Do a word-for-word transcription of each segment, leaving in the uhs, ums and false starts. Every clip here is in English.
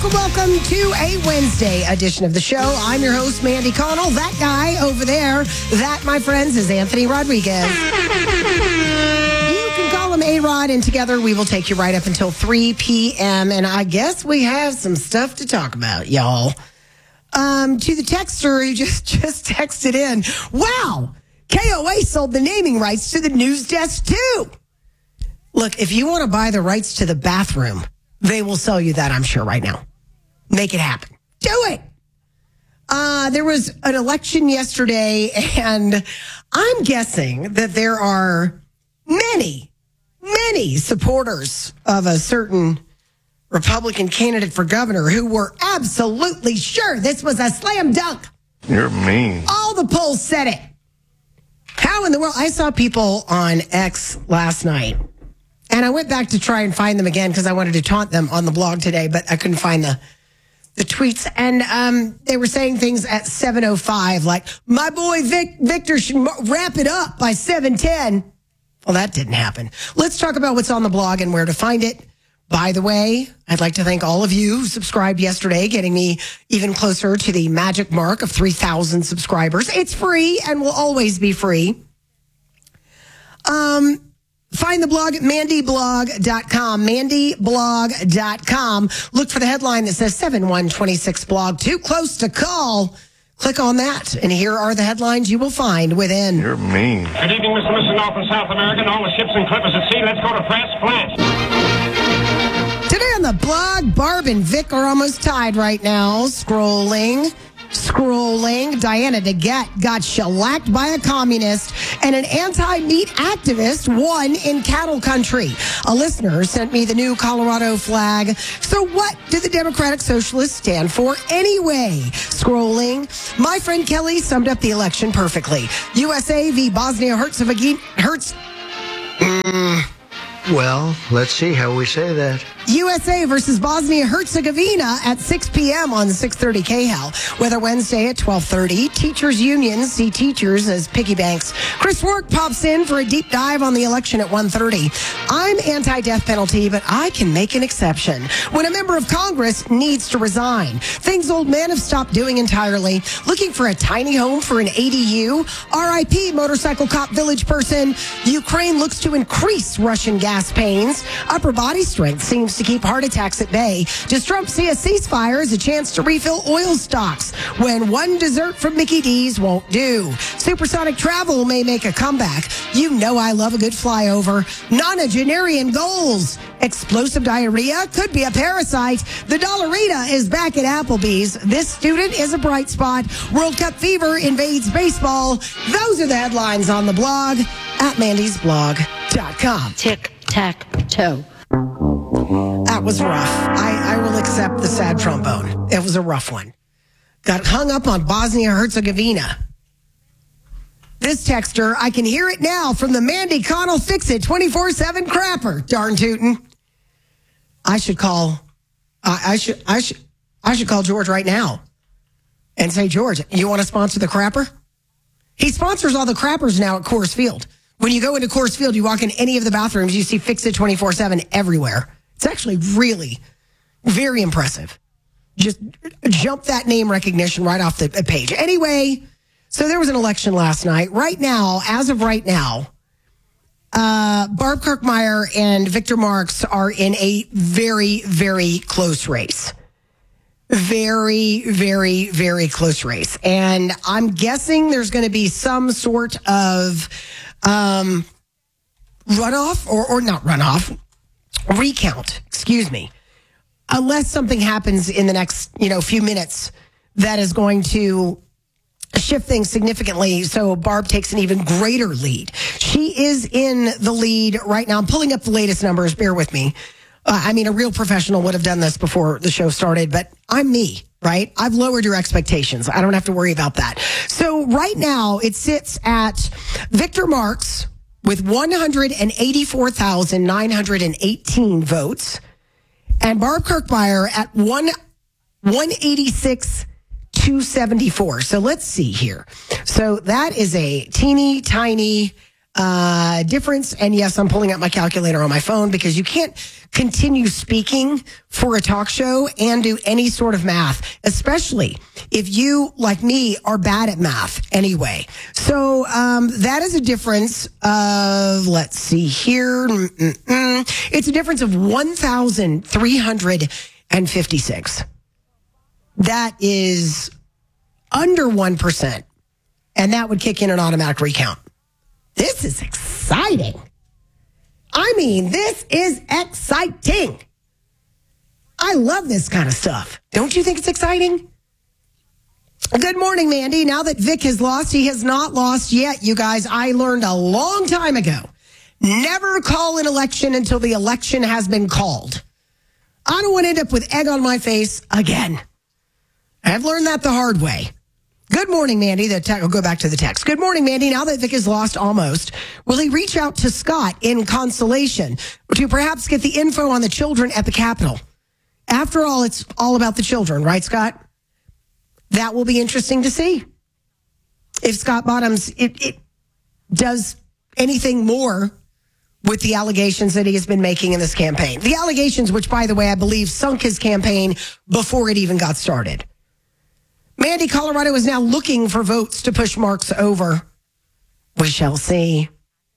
Welcome, welcome to a Wednesday edition of the show. I'm your host, Mandy Connell. That guy over there, that, my friends, is Anthony Rodriguez. You can call him A-Rod, and together we will take you right up until three p.m. And I guess we have some stuff to talk about, y'all. Um, to the texter who just, just texted in, wow, K O A sold the naming rights to the news desk, too. Look, if you want to buy the rights to the bathroom, they will sell you that, I'm sure, right now. Make it happen. Do it. Uh, there was an election yesterday, and I'm guessing that there are many, many supporters of a certain Republican candidate for governor who were absolutely sure this was a slam dunk. You're mean. All the polls said it. How in the world? I saw people on X last night. And I went back to try and find them again because I wanted to taunt them on the blog today, but I couldn't find the the tweets. And um, they were saying things at seven oh five, like, my boy Vic, Victor should wrap it up by seven ten. Well, that didn't happen. Let's talk about what's on the blog and where to find it. By the way, I'd like to thank all of you who subscribed yesterday, getting me even closer to the magic mark of three thousand subscribers. It's free and will always be free. Um... Find the blog at mandy blog dot com, mandy blog dot com. Look for the headline that says seven one two six blog. Too close to call. Click on that, and here are the headlines you will find within. You're mean. Good evening, Mister Mister North and South America, and all the ships and clippers at sea. Let's go to press flash. Today on the blog, Barb and Vic are almost tied right now. Scrolling. Scrolling, Diana DeGette got shellacked by a communist, and an anti-meat activist won in cattle country. A listener sent me the new Colorado flag. So what do the Democratic Socialists stand for anyway? Scrolling, my friend Kelly summed up the election perfectly. U S A v. Bosnia-Herzegovina. Hertz. Mm. Well, let's see how we say that. U S A versus Bosnia-Herzegovina at six p.m. on six thirty K H A L. Weather Wednesday at twelve thirty. Teachers unions see teachers as piggy banks. Chris Rourke pops in for a deep dive on the election at one thirty. I'm anti-death penalty, but I can make an exception. When a member of Congress needs to resign. Things old men have stopped doing entirely. Looking for a tiny home for an A D U. R I P motorcycle cop village person. Ukraine looks to increase Russian gas pains. Upper body strength seems to keep heart attacks at bay. Does Trump see a ceasefire as a chance to refill oil stocks when one dessert from Mickey D's won't do? Supersonic travel may make a comeback. You know I love a good flyover. Nonagenarian goals. Explosive diarrhea could be a parasite. The Dollarita is back at Applebee's. This student is a bright spot. World Cup fever invades baseball. Those are the headlines on the blog at mandys blog dot com. Tick, tack, toe. That was rough. I, I will accept the sad trombone. It was a rough one. Got hung up on Bosnia-Herzegovina. This texter, I can hear it now from the Mandy Connell Fix It twenty-four seven crapper. Darn tootin'. I should call, I, I should, I should, I should call George right now and say, George, you want to sponsor the crapper? He sponsors all the crappers now at Coors Field. When you go into Coors Field, you walk in any of the bathrooms, you see Fix It twenty-four seven everywhere. It's actually really very impressive. Just jump that name recognition right off the page. Anyway, so there was an election last night. Right now, as of right now, uh, Barb Kirkmeyer and Victor Marx are in a very, very close race. Very, very, very close race. And I'm guessing there's going to be some sort of um, runoff or, or not runoff, recount, excuse me, unless something happens in the next, you know, few minutes that is going to shift things significantly so Barb takes an even greater lead. She is in the lead right now. I'm pulling up the latest numbers. Bear with me. Uh, I mean, a real professional would have done this before the show started, but I'm me, right? I've lowered your expectations. I don't have to worry about that. So right now it sits at Victor Marx with one hundred eighty-four thousand nine hundred eighteen votes, and Barb Kirkmeyer at one, 186 two seventy-four. So let's see here. So that is a teeny tiny uh, difference. And yes, I'm pulling up my calculator on my phone because you can't continue speaking for a talk show and do any sort of math, especially if you, like me, are bad at math anyway. So um, that is a difference of, let's see here. Mm-mm-mm. It's a difference of one thousand three hundred fifty-six. That is under one percent. And that would kick in an automatic recount. This is exciting. I mean, this is exciting. I love this kind of stuff. Don't you think it's exciting? Good morning, Mandy. Now that Vic has lost, he has not lost yet, you guys. I learned a long time ago, never call an election until the election has been called. I don't want to end up with egg on my face again. I've learned that the hard way. Good morning, Mandy. The te- I'll go back to the text. Good morning, Mandy. Now that Vic has lost almost, will he reach out to Scott in consolation to perhaps get the info on the children at the Capitol? After all, it's all about the children, right, Scott? That will be interesting to see. If Scott Bottoms it, it does anything more with the allegations that he has been making in this campaign. The allegations, which, by the way, I believe sunk his campaign before it even got started. Mandy, Colorado is now looking for votes to push Marks over. We shall see.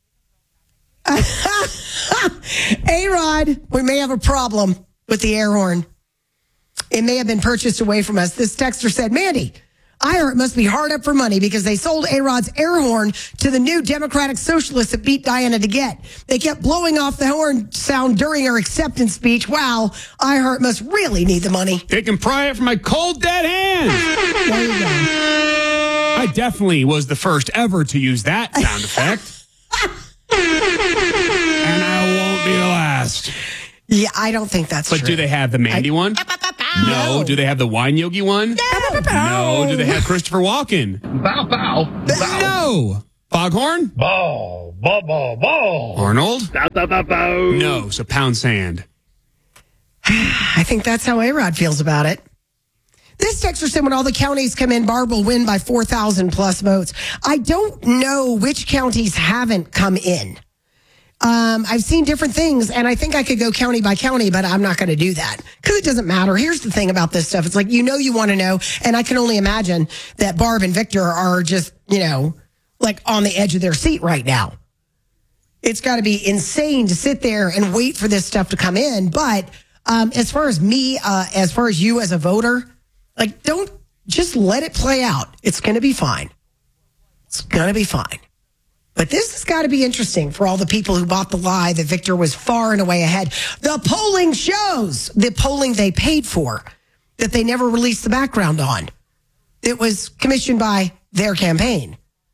A-Rod, we may have a problem with the air horn. It may have been purchased away from us. This texter said, Mandy, iHeart must be hard up for money because they sold A-Rod's air horn to the new Democratic socialists that beat Diana DeGette. They kept blowing off the horn sound during her acceptance speech. Wow, iHeart must really need the money. They can pry it from my cold, dead hands. There you go. I definitely was the first ever to use that sound effect. And I won't be the last. Yeah, I don't think that's but true. But do they have the Mandy I, one? No. No. Do they have the Wine Yogi one? No. No. Do they have Christopher Walken? Bow, bow, bow. No. Foghorn? Bow, bow, bow, bow. Arnold? Bow, bow, bow, bow. No. So Pound Sand. I think that's how A-Rod feels about it. This texter said when all the counties come in, Barb will win by four thousand plus votes. I don't know which counties haven't come in. Um, I've seen different things, and I think I could go county by county, but I'm not going to do that because it doesn't matter. Here's the thing about this stuff. It's like, you know, you want to know, and I can only imagine that Barb and Victor are just, you know, like on the edge of their seat right now. It's got to be insane to sit there and wait for this stuff to come in. But um, as far as me, uh, as far as you as a voter, like, don't just let it play out. It's going to be fine. It's going to be fine. But this has got to be interesting for all the people who bought the lie that Victor was far and away ahead. The polling shows, the polling they paid for, that they never released the background on. It was commissioned by their campaign.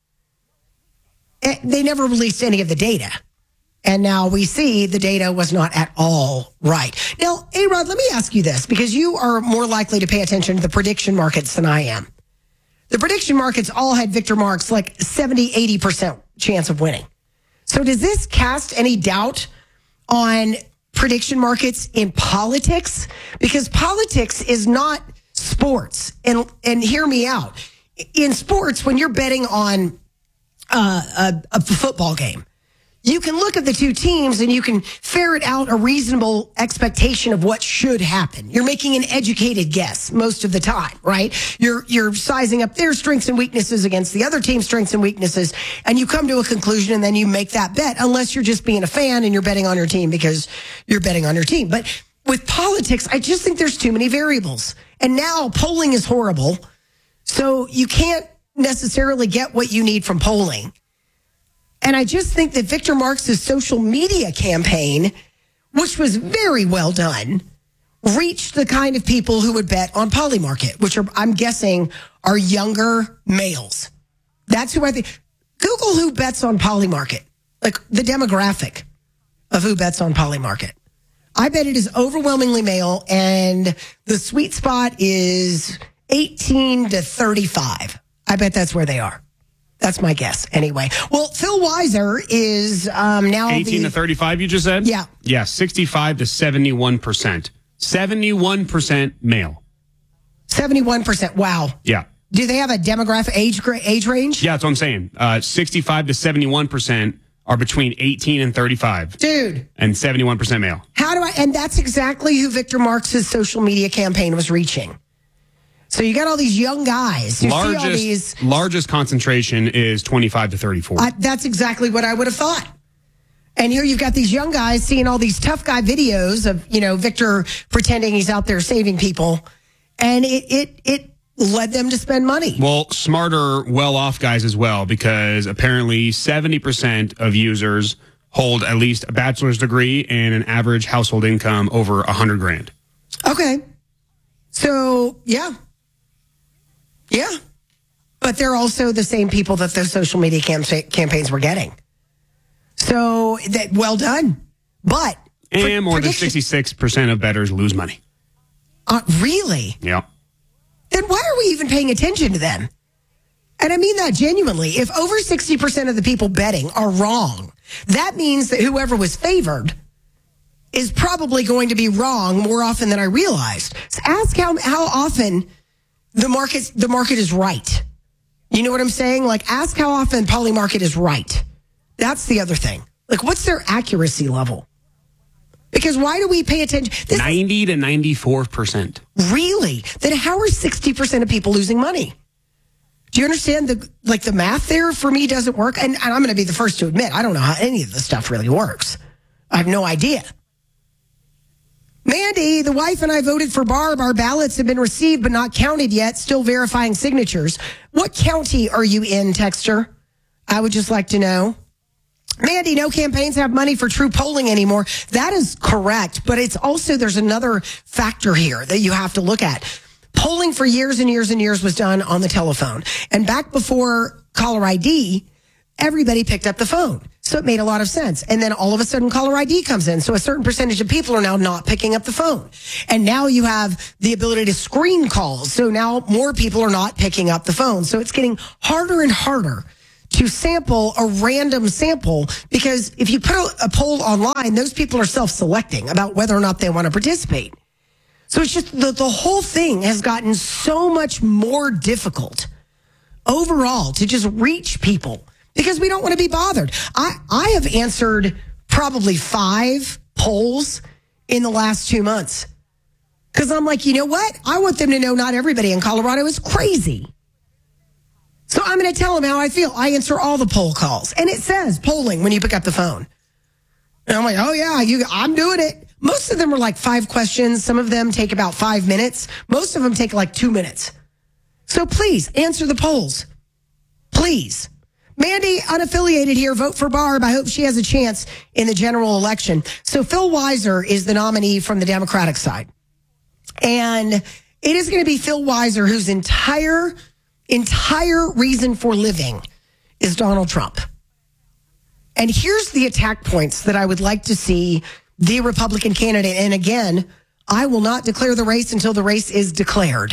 They never released any of the data. And now we see the data was not at all right. Now, A-Rod, let me ask you this, because you are more likely to pay attention to the prediction markets than I am. The prediction markets all had Victor Marks like seventy, eighty percent chance of winning. So does this cast any doubt on prediction markets in politics? Because politics is not sports. And and hear me out. In sports, when you're betting on uh, a, a football game, you can look at the two teams and you can ferret out a reasonable expectation of what should happen. You're making an educated guess most of the time, right? You're you're sizing up their strengths and weaknesses against the other team's strengths and weaknesses, and you come to a conclusion and then you make that bet, unless you're just being a fan and you're betting on your team because you're betting on your team. But with politics, I just think there's too many variables. And now polling is horrible, so you can't necessarily get what you need from polling. And I just think that Victor Marks' social media campaign, which was very well done, reached the kind of people who would bet on Polymarket, which are, I'm guessing, are younger males. That's who I think. Google who bets on Polymarket, like the demographic of who bets on Polymarket. I bet it is overwhelmingly male, and the sweet spot is eighteen to thirty-five. I bet that's where they are. That's my guess, anyway. Well, Phil Weiser is um, now eighteen the, to thirty-five, you just said? Yeah. Yeah, sixty-five to seventy-one percent. seventy-one percent male. seventy-one percent. Wow. Yeah. Do they have a demographic age age range? Yeah, that's what I'm saying. Uh, sixty-five to seventy-one percent are between eighteen and thirty-five. Dude. And seventy-one percent male. How do I, and that's exactly who Victor Marx's social media campaign was reaching. So you got all these young guys who Largest, see all these. largest concentration is twenty-five to thirty-four. Uh, that's exactly what I would have thought. And here you've got these young guys seeing all these tough guy videos of, you know, Victor pretending he's out there saving people. And it, it, it led them to spend money. Well, smarter, well-off guys as well, because apparently seventy percent of users hold at least a bachelor's degree and an average household income over a hundred grand. Okay. So, yeah. Yeah. But they're also the same people that those social media campa- campaigns were getting. So, that well done. But. And more than sixty-six percent of bettors lose money. Uh, really? Yeah. Then why are we even paying attention to them? And I mean that genuinely. If over sixty percent of the people betting are wrong, that means that whoever was favored is probably going to be wrong more often than I realized. So ask how, how often the market, the market is right. You know what I'm saying? Like, ask how often Polymarket is right. That's the other thing. Like, what's their accuracy level? Because why do we pay attention? This ninety to ninety-four percent. Really? Then how are sixty percent of people losing money? Do you understand the like the math there for me doesn't work? And, and I'm going to be the first to admit, I don't know how any of this stuff really works. I have no idea. Mandy, the wife and I voted for Barb. Our ballots have been received but not counted yet. Still verifying signatures. What county are you in, Texter? I would just like to know. Mandy, no campaigns have money for true polling anymore. That is correct, but it's also, there's another factor here that you have to look at. Polling for years and years and years was done on the telephone. And back before caller I D, everybody picked up the phone. So it made a lot of sense. And then all of a sudden caller I D comes in. So a certain percentage of people are now not picking up the phone. And now you have the ability to screen calls. So now more people are not picking up the phone. So it's getting harder and harder to sample a random sample, because if you put a, a poll online, those people are self-selecting about whether or not they want to participate. So it's just the, the whole thing has gotten so much more difficult overall to just reach people because we don't want to be bothered. I, I have answered probably five polls in the last two months because I'm like, you know what? I want them to know not everybody in Colorado is crazy. So I'm going to tell them how I feel. I answer all the poll calls. And it says polling when you pick up the phone. And I'm like, oh, yeah, you, I'm doing it. Most of them are like five questions. Some of them take about five minutes. Most of them take like two minutes. So please answer the polls. Please. Mandy, unaffiliated here. Vote for Barb. I hope she has a chance in the general election. So Phil Weiser is the nominee from the Democratic side. And it is going to be Phil Weiser whose entire entire reason for living is Donald Trump. And here's the attack points that I would like to see the Republican candidate. And again, I will not declare the race until the race is declared.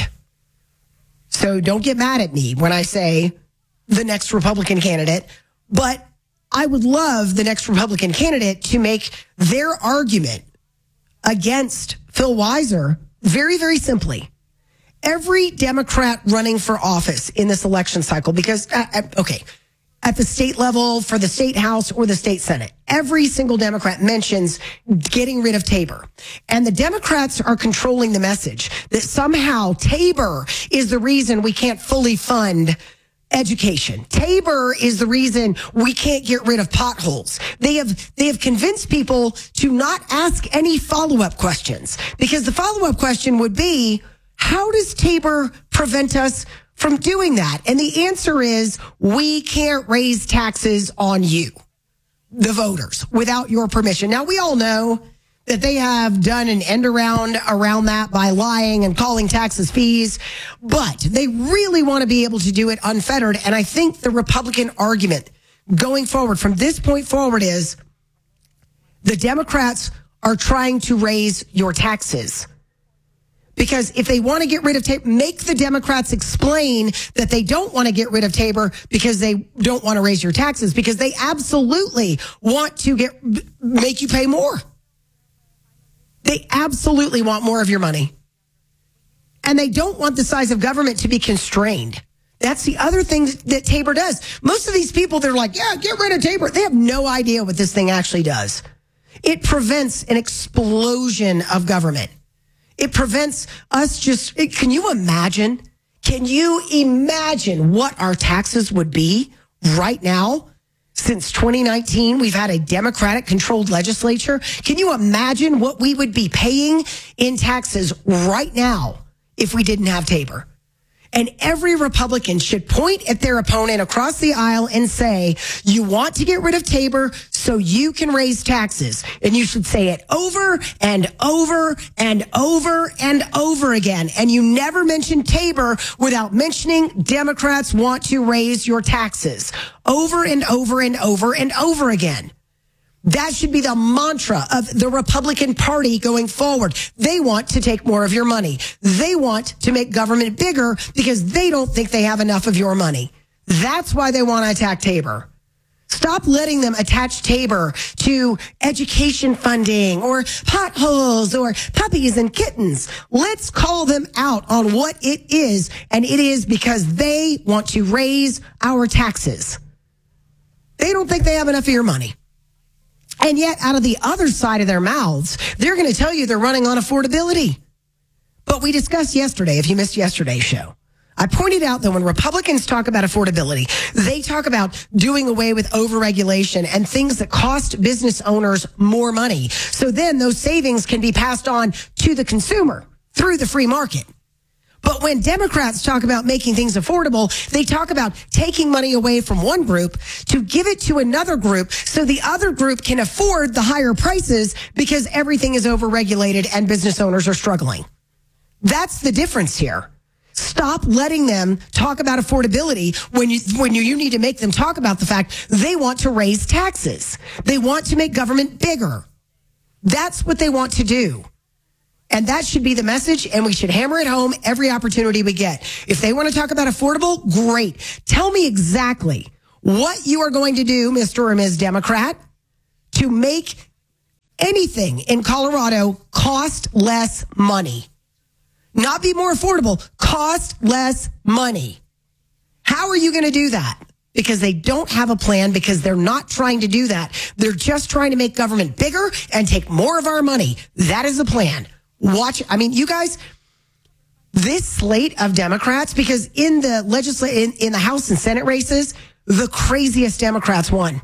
So don't get mad at me when I say the next Republican candidate, but I would love the next Republican candidate to make their argument against Phil Weiser very, very simply. Every Democrat running for office in this election cycle, because, uh, okay, at the state level, for the state house or the state senate, every single Democrat mentions getting rid of Tabor. And the Democrats are controlling the message that somehow Tabor is the reason we can't fully fund education. Tabor is the reason we can't get rid of potholes. They have, they have convinced people to not ask any follow-up questions, because the follow-up question would be, how does Tabor prevent us from doing that? And the answer is, we can't raise taxes on you, the voters, without your permission. Now, we all know that they have done an end around around that by lying and calling taxes fees, but they really want to be able to do it unfettered. And I think the Republican argument going forward from this point forward is the Democrats are trying to raise your taxes. Because if they want to get rid of Tabor, make the Democrats explain that they don't want to get rid of Tabor because they don't want to raise your taxes, because they absolutely want to get make you pay more. They absolutely want more of your money. And they don't want the size of government to be constrained. That's the other thing that Tabor does. Most of these people, they're like, yeah, get rid of Tabor. They have no idea what this thing actually does. It prevents an explosion of government. It prevents us just, it, can you imagine? Can you imagine what our taxes would be right now? Since twenty nineteen, we've had a Democratic-controlled legislature. Can you imagine what we would be paying in taxes right now if we didn't have Tabor? And every Republican should point at their opponent across the aisle and say, you want to get rid of Tabor so you can raise taxes. And you should say it over and over and over and over again. And you never mention Tabor without mentioning Democrats want to raise your taxes over and over and over and over again. That should be the mantra of the Republican Party going forward. They want to take more of your money. They want to make government bigger because they don't think they have enough of your money. That's why they want to attack Tabor. Stop letting them attach Tabor to education funding or potholes or puppies and kittens. Let's call them out on what it is, and it is because they want to raise our taxes. They don't think they have enough of your money. And yet, out of the other side of their mouths, they're going to tell you they're running on affordability. But we discussed yesterday, if you missed yesterday's show, I pointed out that when Republicans talk about affordability, they talk about doing away with overregulation and things that cost business owners more money. So then those savings can be passed on to the consumer through the free market. But when Democrats talk about making things affordable, they talk about taking money away from one group to give it to another group so the other group can afford the higher prices because everything is overregulated and business owners are struggling. That's the difference here. Stop letting them talk about affordability when you when you, you need to make them talk about the fact they want to raise taxes. They want to make government bigger. That's what they want to do. And that should be the message, and we should hammer it home every opportunity we get. If they want to talk about affordable, great. Tell me exactly what you are going to do, Mister or Miz Democrat, to make anything in Colorado cost less money. Not be more affordable, cost less money. How are you going to do that? Because they don't have a plan, because they're not trying to do that. They're just trying to make government bigger and take more of our money. That is the plan. Watch, I mean, you guys, this slate of Democrats, because in the legislature, in, in the House and Senate races, the craziest Democrats won.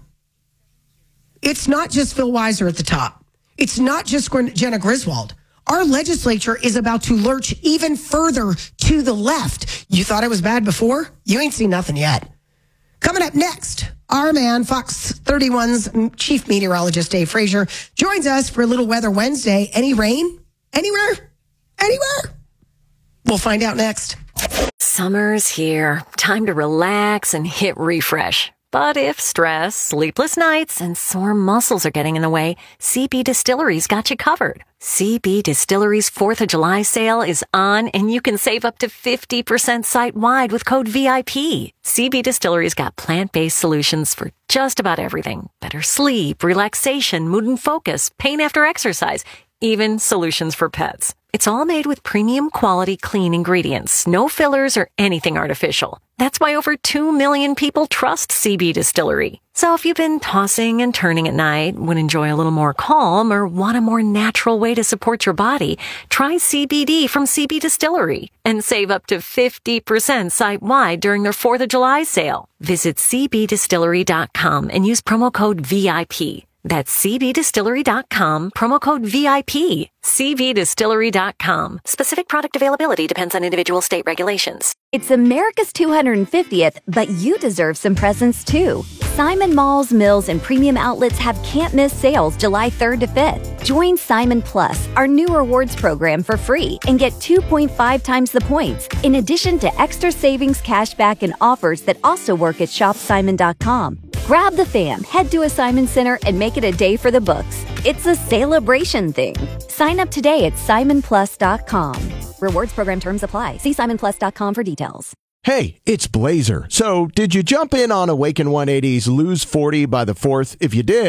It's not just Phil Weiser at the top. It's not just Jenna Griswold. Our legislature is about to lurch even further to the left. You thought it was bad before? You ain't seen nothing yet. Coming up next, our man, Fox thirty-one's chief meteorologist, Dave Frazier, joins us for a little Weather Wednesday. Any rain? Anywhere? Anywhere? We'll find out next. Summer's here. Time to relax and hit refresh. But if stress, sleepless nights, and sore muscles are getting in the way, C B Distillery's got you covered. C B Distillery's fourth of July sale is on, and you can save up to fifty percent site-wide with code V I P. C B Distillery's got plant-based solutions for just about everything. Better sleep, relaxation, mood and focus, pain after exercise, even solutions for pets. It's all made with premium quality clean ingredients, no fillers or anything artificial. That's why over two million people trust C B Distillery. So if you've been tossing and turning at night, would enjoy a little more calm, or want a more natural way to support your body, try C B D from C B Distillery and save up to fifty percent site-wide during their fourth of July sale. Visit c b distillery dot com and use promo code V I P. That's c b distillery dot com, promo code V I P. c b distillery dot com. Specific product availability depends on individual state regulations. It's America's two hundred fiftieth, but you deserve some presents too. Simon Malls, Mills, and premium outlets have can't-miss sales July third to fifth. Join Simon Plus, our new rewards program, for free and get two point five times the points, in addition to extra savings, cashback, and offers that also work at shop simon dot com. Grab the fam, head to a Simon Center, and make it a day for the books. It's a celebration thing. Sign up today at simon plus dot com. Rewards program terms apply. See simon plus dot com for details. Hey, it's Blazer. So, did you jump in on Awaken one eighty's Lose forty by the fourth? If you did,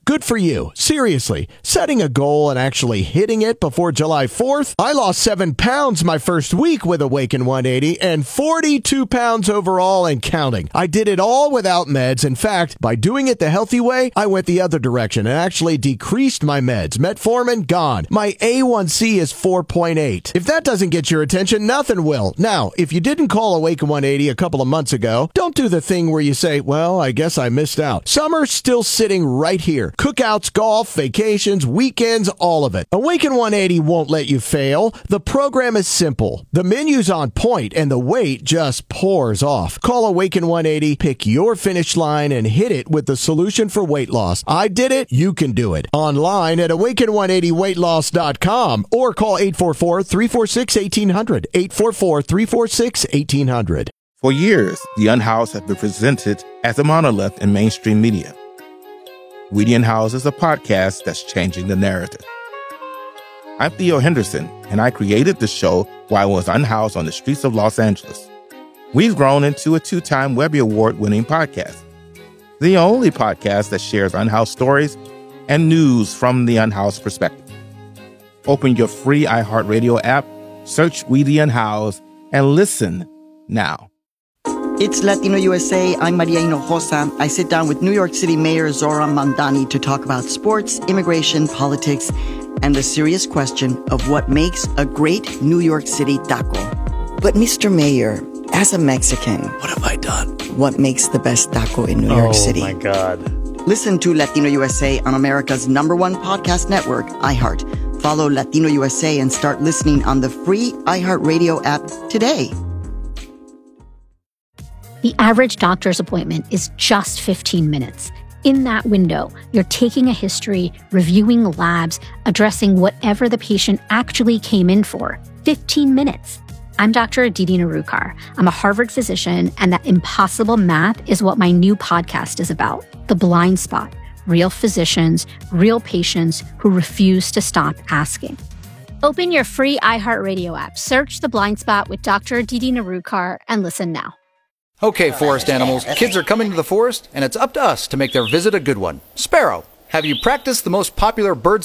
Good for you. Seriously, setting a goal and actually hitting it before July fourth? I lost seven pounds my first week with Awaken one eighty and forty-two pounds overall and counting. I did it all without meds. In fact, by doing it the healthy way, I went the other direction and actually decreased my meds. Metformin, gone. My A one C is four point eight. If that doesn't get your attention, nothing will. Now, if you didn't call Awaken one eighty a couple of months ago, don't do the thing where you say, well, I guess I missed out. Summer's still sitting right here. Cookouts, golf, vacations, weekends, all of it. Awaken one eighty won't let you fail. The program is simple. The menu's on point and the weight just pours off. Call Awaken one eighty, pick your finish line, and hit it with the solution for weight loss. I did it. You can do it. Online at awaken one eighty weight loss dot com or call eight four four, three four six, one eight zero zero, eight four four, three four six, one eight zero zero. For years, The Unhoused have been presented as a monolith in mainstream media. We the Unhoused is a podcast that's changing the narrative. I'm Theo Henderson, and I created the show while I was unhoused on the streets of Los Angeles. We've grown into a two-time Webby Award-winning podcast, the only podcast that shares unhoused stories and news from the unhoused perspective. Open your free iHeartRadio app, search We the Unhoused, and listen now. It's Latino U S A. I'm Maria Hinojosa. I sit down with New York City Mayor Zoran Mandani to talk about sports, immigration, politics, and the serious question of what makes a great New York City taco. But Mister Mayor, as a Mexican, what have I done? What makes the best taco in New oh, York City? Oh, my God. Listen to Latino U S A on America's number one podcast network, iHeart. Follow Latino U S A and start listening on the free iHeartRadio app today. The average doctor's appointment is just fifteen minutes. In that window, you're taking a history, reviewing labs, addressing whatever the patient actually came in for. fifteen minutes. I'm Doctor Aditi Narukar. I'm a Harvard physician, and that impossible math is what my new podcast is about. The Blind Spot. Real physicians, real patients who refuse to stop asking. Open your free iHeartRadio app, search The Blind Spot with Doctor Aditi Narukar, and listen now. Okay, forest animals, kids are coming to the forest, and it's up to us to make their visit a good one. Sparrow, have you practiced the most popular bird